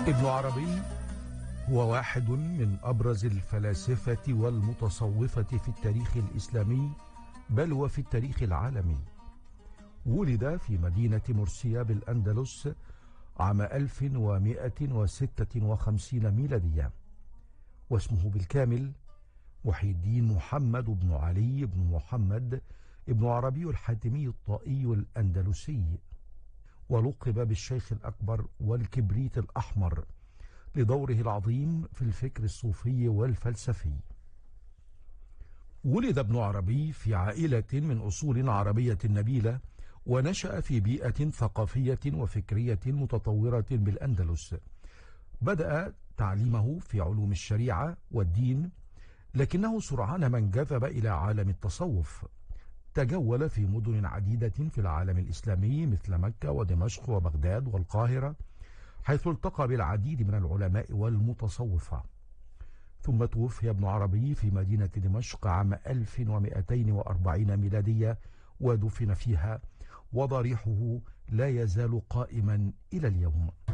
ابن عربي هو واحد من أبرز الفلاسفة والمتصوفة في التاريخ الإسلامي، بل وفي التاريخ العالمي. ولد في مدينة مرسيا بالأندلس عام 1156 ميلادية، واسمه بالكامل محي الدين محمد بن علي بن محمد ابن عربي الحاتمي الطائي الأندلسي، ولقب بالشيخ الأكبر والكبريت الأحمر لدوره العظيم في الفكر الصوفي والفلسفي. ولد ابن عربي في عائلة من أصول عربية نبيلة، ونشأ في بيئة ثقافية وفكرية متطورة بالأندلس. بدأ تعليمه في علوم الشريعة والدين، لكنه سرعان ما انجذب إلى عالم التصوف. تجول في مدن عديدة في العالم الإسلامي مثل مكة ودمشق وبغداد والقاهرة، حيث التقى بالعديد من العلماء والمتصوفة. ثم توفي ابن عربي في مدينة دمشق عام 1240 ميلادية، ودفن فيها، وضريحه لا يزال قائما إلى اليوم.